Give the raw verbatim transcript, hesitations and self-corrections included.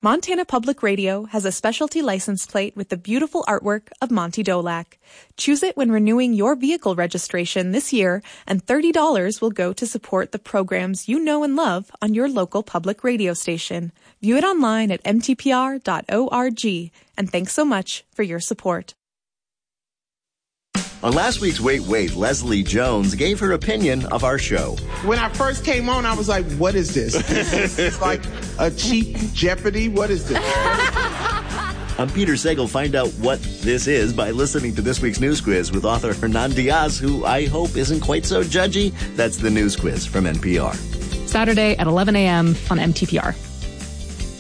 Montana Public Radio has a specialty license plate with the beautiful artwork of Monty Dolak. Choose it when renewing your vehicle registration this year, and thirty dollars will go to support the programs you know and love on your local public radio station. View it online at m t p r dot org, and thanks so much for your support. On last week's Wait, Wait, Leslie Jones gave her opinion of our show. When I first came on, I was like, what is this? It's like a cheap Jeopardy? What is this? I'm Peter Sagal. Find out what this is by listening to this week's News Quiz with author Hernan Diaz, who I hope isn't quite so judgy. That's the News Quiz from N P R. Saturday at eleven a.m. on M T P R.